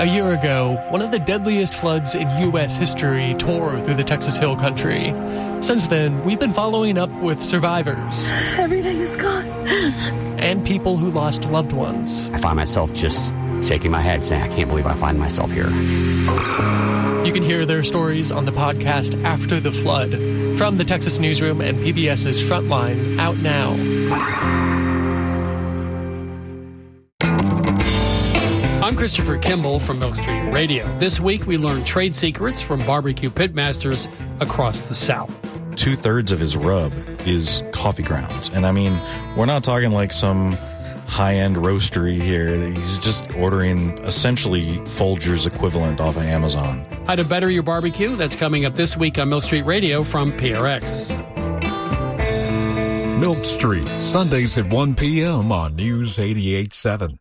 A year ago, one of the deadliest floods in U.S. history tore through the Texas Hill Country. Since then, we've been following up with survivors. Everything is gone. And people who lost loved ones. I find myself just shaking my head saying, I can't believe I find myself here. You can hear their stories on the podcast After the Flood from the Texas Newsroom and PBS's Frontline, out now. I'm Christopher Kimball from Milk Street Radio. This week, we learned trade secrets from barbecue pitmasters across the South. 2/3 of his rub is coffee grounds. And I mean, we're not talking like some high-end roastery here. He's just ordering essentially Folgers equivalent off of Amazon. How to better your barbecue? That's coming up this week on Milk Street Radio from PRX. Milk Street, Sundays at 1 p.m. on News 88.7.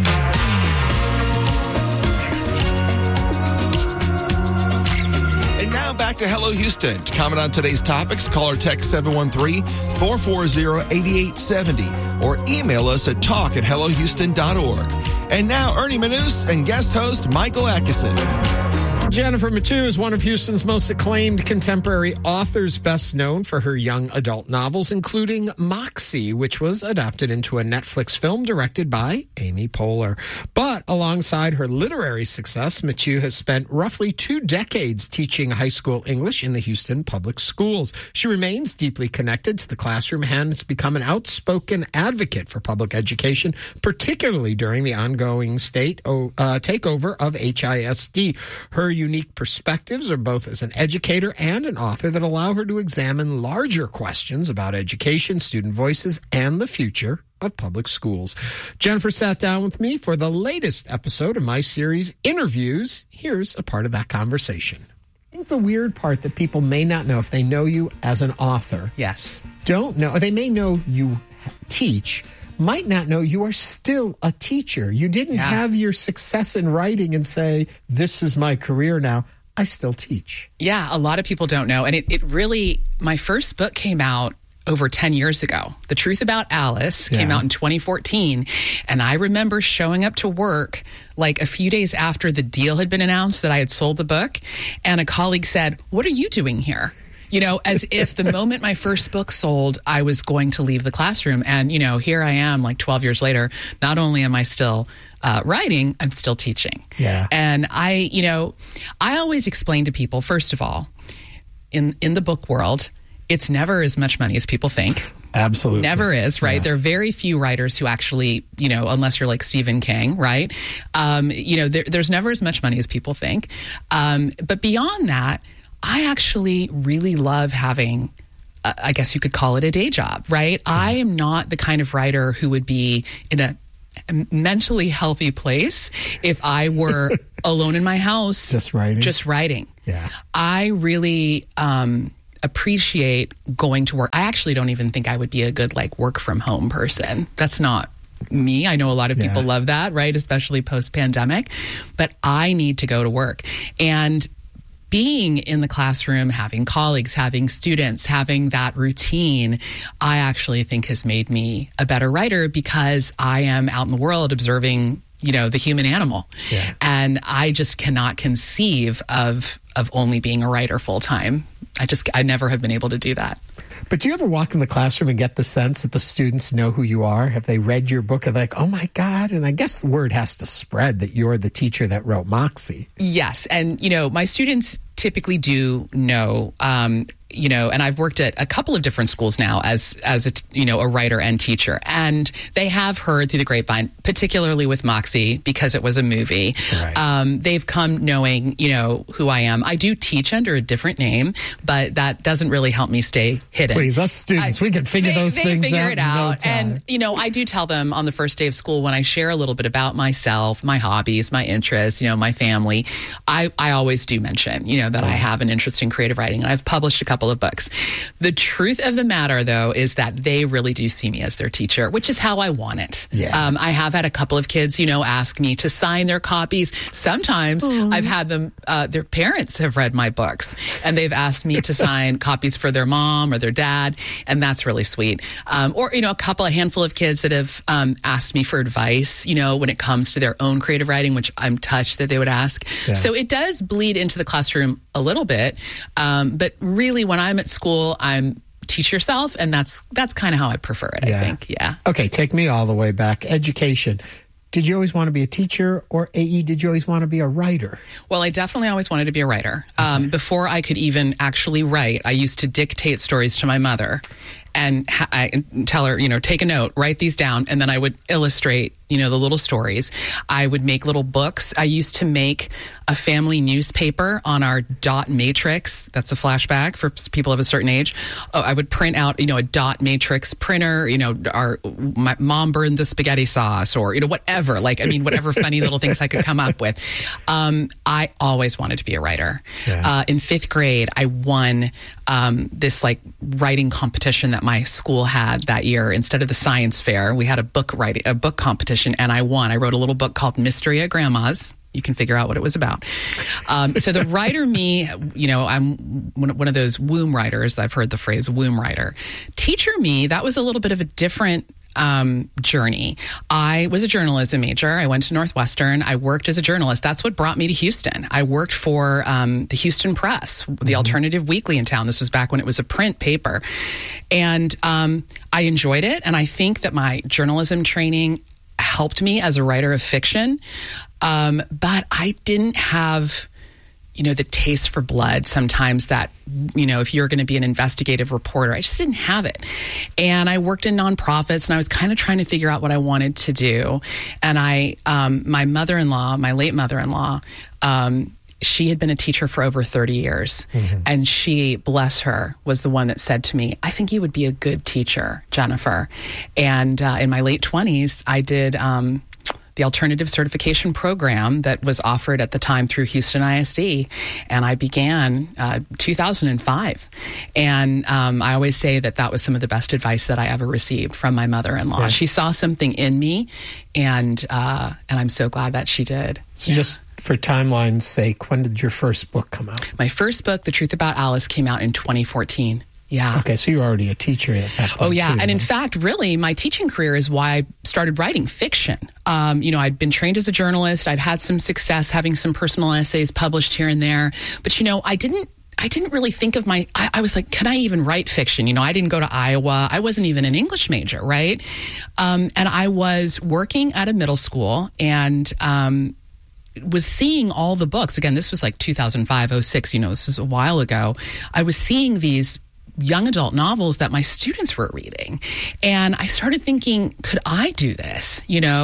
Back to Hello Houston. To comment on today's topics, call or text 713-440-8870 or email us at talk@hellohouston.org. And now, Ernie Manous and guest host Michael Atkinson. Jennifer Mathieu is one of Houston's most acclaimed contemporary authors, best known for her young adult novels, including Moxie, which was adapted into a Netflix film directed by Amy Poehler. But alongside her literary success, Mathieu has spent roughly 2 decades teaching high school English in the Houston public schools. She remains deeply connected to the classroom and has become an outspoken advocate for public education, particularly during the ongoing state takeover of HISD. Her unique perspectives are both as an educator and an author that allow her to examine larger questions about education, student voices, and the future of public schools. Jennifer sat down with me for the latest episode of my series, Interviews. Here's a part of that conversation. I think the weird part that people may not know if they know you as an author. Yes. Don't know. Or they may know you teach, might not know you are still a teacher. You didn't have your success in writing and say, this is my career now. I still teach. Yeah, a lot of people don't know. And it really, my first book came out over 10 years ago. The Truth About Alice came out in 2014. And I remember showing up to work like a few days after the deal had been announced that I had sold the book. And a colleague said, "What are you doing here?" You know, as if the moment my first book sold, I was going to leave the classroom. And, you know, here I am like 12 years later. Not only am I still writing, I'm still teaching. Yeah. And I always explain to people, first of all, in the book world, it's never as much money as people think. Absolutely. Never is, right? Yes. There are very few writers who actually, you know, unless you're like Stephen King, right? There's never as much money as people think. But beyond that, I actually really love having, I guess you could call it a day job, right? Mm-hmm. I am not the kind of writer who would be in a mentally healthy place if I were alone in my house. Just writing. Yeah. I really appreciate going to work. I actually don't even think I would be a good like work from home person. That's not me. I know a lot of people love that, right? Especially post-pandemic. But I need to go to work. And being in the classroom, having colleagues, having students, having that routine, I actually think has made me a better writer because I am out in the world observing, you know, the human animal. Yeah. And I just cannot conceive of only being a writer full time. I never have been able to do that. But do you ever walk in the classroom and get the sense that the students know who you are? Have they read your book and they're like, oh my God? And I guess the word has to spread that you're the teacher that wrote Moxie. Yes. And, you know, my students typically do know, you know, and I've worked at a couple of different schools now as a, you know, a writer and teacher. And they have heard through the grapevine, particularly with Moxie, because it was a movie. Right. They've come knowing, you know, who I am. I do teach under a different name, but that doesn't really help me stay hidden. Please, us students, we can figure those things out. They figure it out. And, you know, I do tell them on the first day of school when I share a little bit about myself, my hobbies, my interests, you know, my family, I always do mention, you know, that I have an interest in creative writing. And I've published a couple couple of books. The truth of the matter, though, is that they really do see me as their teacher, which is how I want it. Yeah. I have had a couple of kids, ask me to sign their copies. Sometimes I've had them, their parents have read my books, and they've asked me to sign copies for their mom or their dad, and that's really sweet. Or a handful of kids that have asked me for advice, when it comes to their own creative writing, which I'm touched that they would ask. Yeah. So it does bleed into the classroom a little bit. But really, when I'm at school, I'm teach yourself, and that's kind of how I prefer it, I think. Yeah. Okay, take me all the way back. Education. Did you always want to be a teacher, or AE, did you always want to be a writer? Well, I definitely always wanted to be a writer. Before I could even actually write, I used to dictate stories to my mother and I tell her, take a note, write these down, and then I would illustrate, the little stories. I would make little books. I used to make a family newspaper on our dot matrix. That's a flashback for people of a certain age. I would print out, a dot matrix printer, my mom burned the spaghetti sauce, or, whatever. Whatever funny little things I could come up with. I always wanted to be a writer. Yeah. In 5th grade, I won this writing competition that my school had that year. Instead of the science fair, we had a book competition, and I won. I wrote a little book called Mystery at Grandma's. You can figure out what it was about. So the writer me, I'm one of those womb writers. I've heard the phrase womb writer. Teacher me, that was a little bit of a different journey. I was a journalism major. I went to Northwestern. I worked as a journalist. That's what brought me to Houston. I worked for the Houston Press, the alternative weekly in town. This was back when it was a print paper. And I enjoyed it. And I think that my journalism training helped me as a writer of fiction. But I didn't have, the taste for blood sometimes that, if you're going to be an investigative reporter, I just didn't have it. And I worked in nonprofits, and I was kind of trying to figure out what I wanted to do. And my mother-in-law, my late mother-in-law, she had been a teacher for over 30 years. Mm-hmm. And she, bless her, was the one that said to me, I think you would be a good teacher, Jennifer. And in my late 20s, I did the alternative certification program that was offered at the time through Houston ISD. And I began 2005. And I always say that was some of the best advice that I ever received from my mother-in-law. Yeah. She saw something in me, and I'm so glad that she did. So just for timeline's sake, when did your first book come out? My first book, The Truth About Alice, came out in 2014. Yeah. Okay, so you're already a teacher at that point. Oh, yeah. Too, and in fact, really, my teaching career is why I started writing fiction. I'd been trained as a journalist. I'd had some success having some personal essays published here and there. But, I didn't really think of I was like, can I even write fiction? I didn't go to Iowa. I wasn't even an English major, right? And I was working at a middle school and was seeing all the books. Again, this was like 2005, 06, this is a while ago. I was seeing these young adult novels that my students were reading. And I started thinking, could I do this?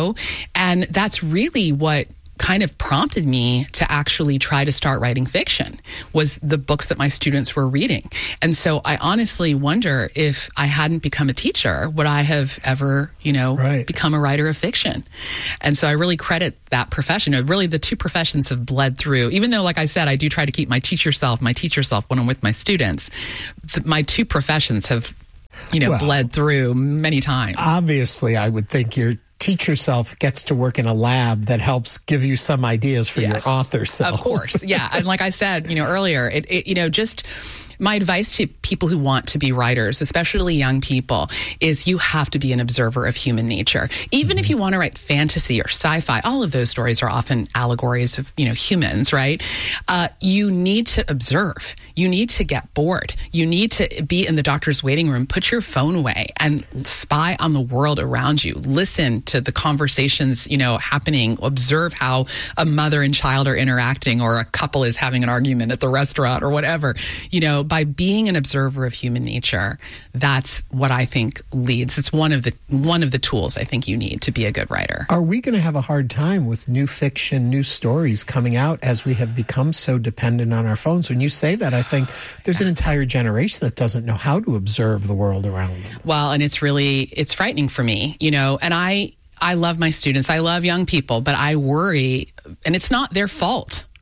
And that's really what kind of prompted me to actually try to start writing fiction, was the books that my students were reading. And so I honestly wonder, if I hadn't become a teacher, would I have ever, become a writer of fiction? And so I really credit that profession. Really, the two professions have bled through. Even though, like I said, I do try to keep my teacher self when I'm with my students, my two professions have, bled through many times. Obviously, I would think your teacher self gets to work in a lab that helps give you some ideas for your author self. Of course, yeah. And like I said, earlier, just my advice to people who want to be writers, especially young people, is you have to be an observer of human nature. Even if you want to write fantasy or sci-fi, all of those stories are often allegories of, humans, right? You need to observe. You need to get bored. You need to be in the doctor's waiting room, put your phone away, and spy on the world around you. Listen to the conversations, happening. Observe how a mother and child are interacting, or a couple is having an argument at the restaurant, or whatever. By being an observer of human nature, that's what I think leads. It's one of the tools I think you need to be a good writer. Are we going to have a hard time with new fiction, new stories coming out as we have become so dependent on our phones? When you say that, I think there's an entire generation that doesn't know how to observe the world around them. Well, and it's frightening for me, and I love my students. I love young people, but I worry, and it's not their fault.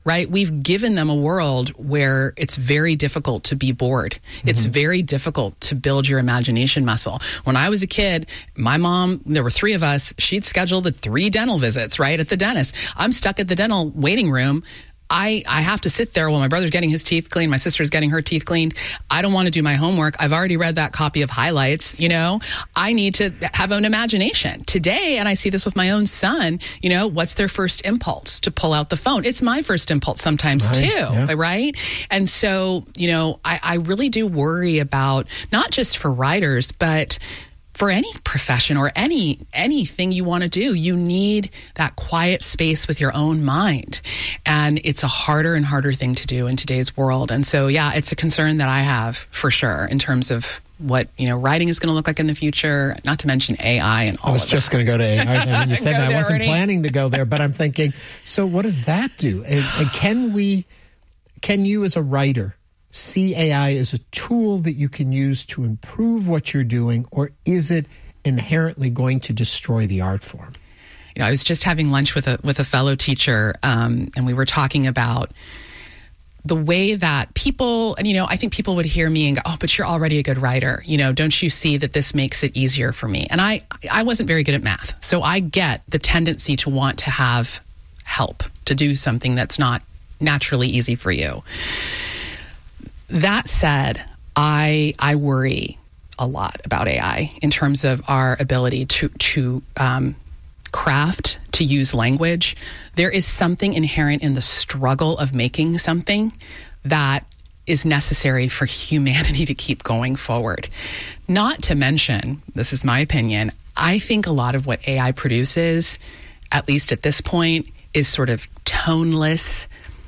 right? We've given them a world where it's very difficult to be bored. It's very difficult to build your imagination muscle. When I was a kid, my mom, there were 3 of us, she'd schedule the 3 dental visits, right, at the dentist. I'm stuck at the dental waiting room. I have to sit there while my brother's getting his teeth cleaned, my sister's getting her teeth cleaned. I don't want to do my homework. I've already read that copy of highlights, I need to have an imagination. Today, and I see this with my own son, what's their first impulse? To pull out the phone. It's my first impulse sometimes too, right? And so, I really do worry about, not just for writers, but for any profession or anything you want to do, you need that quiet space with your own mind. And it's a harder and harder thing to do in today's world. And so, it's a concern that I have for sure in terms of what, writing is going to look like in the future, not to mention AI and all of that. I was just going to go to AI. When you said that, I wasn't planning to go there, but I'm thinking, so what does that do? And can you as a writer see AI as a tool that you can use to improve what you're doing, or is it inherently going to destroy the art form? I was just having lunch with a fellow teacher, and we were talking about the way that people, and I think people would hear me and go, "Oh, but you're already a good writer. Don't you see that this makes it easier for me?" And I wasn't very good at math, so I get the tendency to want to have help to do something that's not naturally easy for you. That said, I worry a lot about AI in terms of our ability to craft, to use language. There is something inherent in the struggle of making something that is necessary for humanity to keep going forward. Not to mention, this is my opinion, I think a lot of what AI produces, at least at this point, is sort of toneless.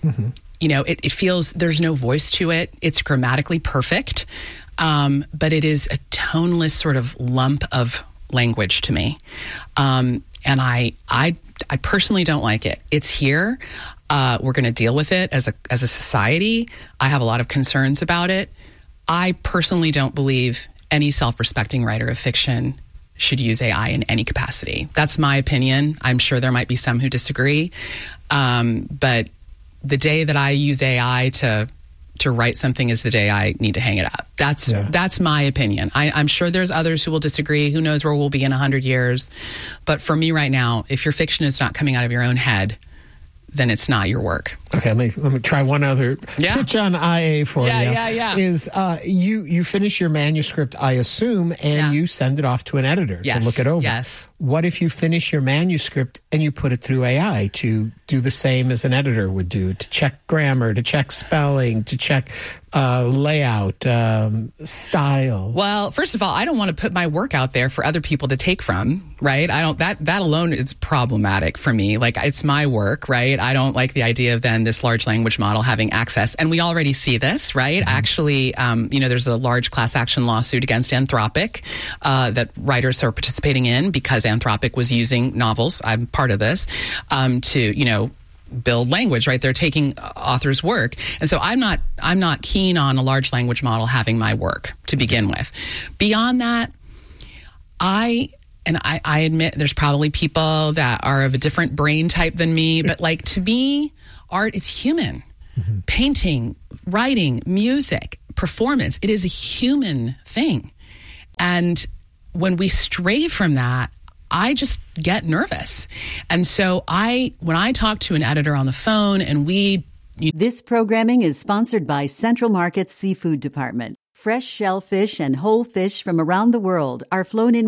It feels there's no voice to it. It's grammatically perfect, but it is a toneless sort of lump of language to me. And I personally don't like it. It's here. We're going to deal with it as a society. I have a lot of concerns about it. I personally don't believe any self-respecting writer of fiction should use AI in any capacity. That's my opinion. I'm sure there might be some who disagree, but the day that I use AI to write something is the day I need to hang it up. That's my opinion. I'm sure there's others who will disagree. Who knows where we'll be in 100 years. But for me right now, if your fiction is not coming out of your own head, then it's not your work. Okay, let me try one other pitch on IA for you. Is you finish your manuscript, I assume, and you send it off to an editor to look it over. Yes. What if you finish your manuscript and you put it through AI to do the same as an editor would do, to check grammar, to check spelling, to check layout, style? Well, first of all, I don't want to put my work out there for other people to take from, right? That alone is problematic for me. Like, it's my work, right? I don't like the idea of then this large language model having access. And we already see this, right? Actually, there's a large class action lawsuit against Anthropic that writers are participating in because Anthropic was using novels, I'm part of this, to, build language, right? They're taking authors' work. And so I'm not keen on a large language model having my work to begin with. Beyond that, I admit there's probably people that are of a different brain type than me, but to me, art is human. Painting, writing, music, performance, it is a human thing. And when we stray from that, I just get nervous. And so when I talk to an editor on the phone and This programming is sponsored by Central Market's Seafood Department. Fresh shellfish and whole fish from around the world are flown in